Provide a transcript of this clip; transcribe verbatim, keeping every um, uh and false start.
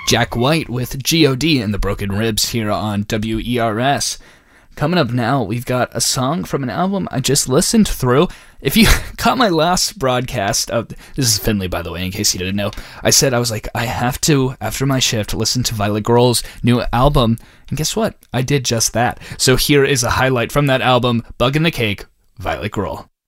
Jack White with G O D and the Broken Ribs here on W E R S. Coming up now, we've got a song from an album I just listened through. If you caught my last broadcast, of, this is Finley, by the way, in case you didn't know, I said I was like, I have to, after my shift, listen to Violet Girl's new album, and guess what? I did just that. So here is a highlight from that album, Bug in the Cake, Violet Girl.